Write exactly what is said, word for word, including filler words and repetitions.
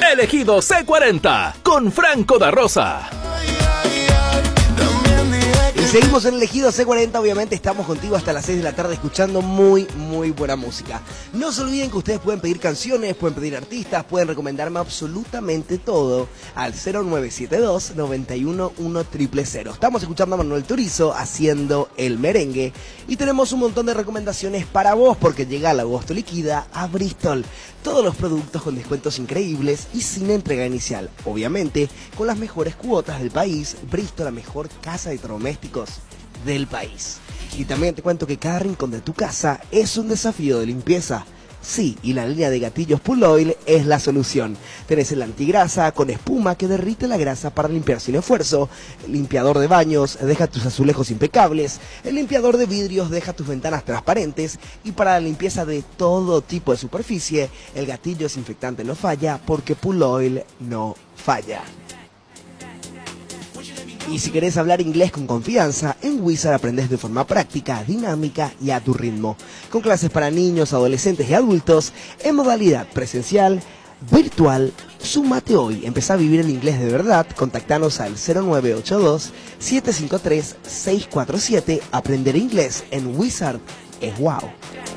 Elegido C cuarenta con Franco da Rosa. Y seguimos en Elegido C cuarenta, obviamente estamos contigo hasta las seis de la tarde escuchando muy, muy buena música. No se olviden que ustedes pueden pedir canciones, pueden pedir artistas, pueden recomendarme absolutamente todo al cero nueve siete dos, nueve uno uno, cero cero cero. Estamos escuchando a Manuel Turizo haciendo el merengue y tenemos un montón de recomendaciones para vos porque llega el agosto liquida a Bristol. Todos los productos con descuentos increíbles y sin entrega inicial. Obviamente, con las mejores cuotas del país, Bristol, la mejor casa de electrodomésticos del país. Y también te cuento que cada rincón de tu casa es un desafío de limpieza. Sí, y la línea de gatillos Pull Oil es la solución. Tenés el antigrasa con espuma que derrite la grasa para limpiar sin esfuerzo, el limpiador de baños deja tus azulejos impecables, el limpiador de vidrios deja tus ventanas transparentes y para la limpieza de todo tipo de superficie, el gatillo desinfectante no falla porque Pull Oil no falla. Y si querés hablar inglés con confianza, en Wizard aprendes de forma práctica, dinámica y a tu ritmo. Con clases para niños, adolescentes y adultos, en modalidad presencial, virtual. Súmate hoy, empezá a vivir el inglés de verdad. Contactanos al cero nueve ocho dos, siete cinco tres, seis cuatro siete. Aprender inglés en Wizard es wow.